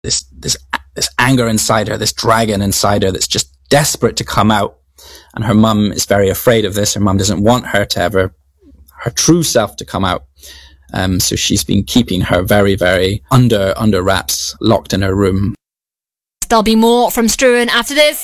this anger inside her, this dragon inside her that's just desperate to come out. And her mum is very afraid of this. Her mum doesn't want her to ever, her true self to come out. So she's been keeping her very, very under wraps, locked in her room. There'll be more from Struan after this.